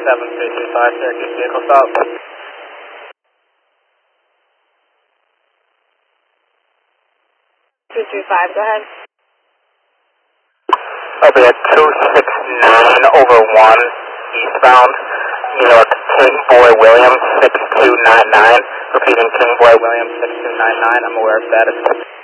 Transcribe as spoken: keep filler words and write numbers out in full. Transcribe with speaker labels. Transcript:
Speaker 1: seven three three five, Syracuse vehicle stop.
Speaker 2: two three five, go ahead.
Speaker 1: I'll be at two six nine over one, eastbound, New York, King Boy Williams, six two nine nine. Repeating, King Boy Williams, six two nine nine. I'm aware of status.